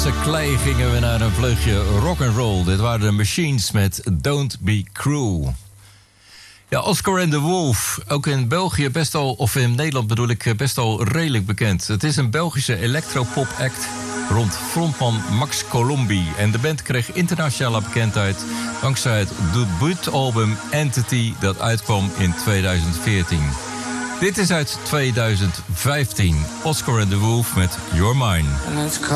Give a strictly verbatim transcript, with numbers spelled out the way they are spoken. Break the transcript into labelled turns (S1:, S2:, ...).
S1: Nederlandse klei gingen we naar een vleugje rock'n'roll. Dit waren de Machines met Don't Be Cruel. Ja, Oscar and the Wolf, ook in België best al, of in Nederland bedoel ik, best al redelijk bekend. Het is een Belgische electropop-act rond frontman Max Colombi. En de band kreeg internationale bekendheid dankzij het debuutalbum Entity dat uitkwam in tweeduizend veertien. Dit is uit tweeduizend vijftien. Oscar and the Wolf met You're Mine.